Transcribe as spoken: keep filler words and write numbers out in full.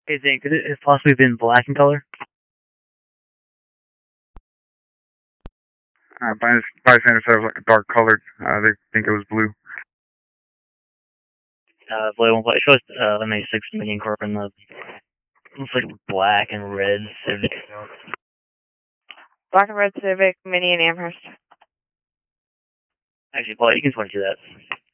Hey, Zane, could it have possibly been black in color? Uh, bystander said it was like a dark colored. Uh, they think it was blue. Uh, Blade one Blade. Show us, uh, M A six Mini Corp in the, looks like black and red Civic. Black and red Civic, Mini, and Amherst. Actually, Paul, you can point to that.